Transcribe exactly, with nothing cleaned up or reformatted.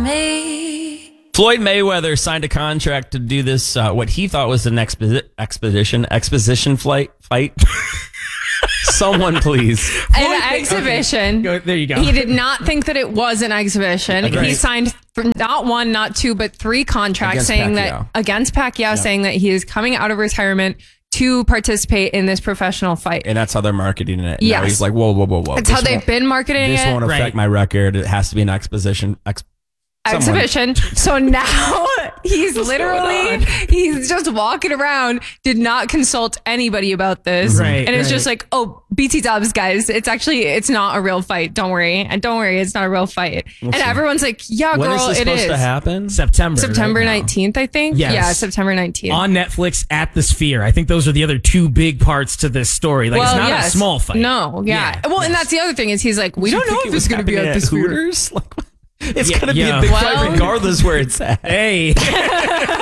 me. Floyd Mayweather signed a contract to do this, uh, what he thought was an expo- expedition, exposition flight fight. Someone, please. An exhibition. Go, there you go. He did not think that it was an exhibition. Okay. He signed for not one, not two, but three contracts Against saying Pacquiao. that against Pacquiao, saying that he is coming out of retirement to participate in this professional fight. And that's how they're marketing it. Yes. Now he's like, whoa, whoa, whoa, whoa. That's This how they've won't- been marketing This it. won't affect Right. my record. It has to be an exposition. Ex- someone. Exhibition. So now he's literally, he's just walking around, did not consult anybody about this. Right, and it's right. just like, oh, B T dubs, guys. It's actually, it's not a real fight. Don't worry. And don't worry, it's not a real fight. and see. everyone's like, yeah, When girl, is this it supposed is. to happen? September. September right? nineteenth, I think. Yes. Yeah, September nineteenth. On Netflix at the Sphere. I think those are the other two big parts to this story. Like, it's not yes. a small fight. No, yeah. Yeah, well, and yes. that's the other thing is he's like, we Do you don't know think if it it's was going to be happening at the Sphere. Hooters? Like, it's Yeah, going to be yeah. a big Well- fight regardless where it's at. Hey.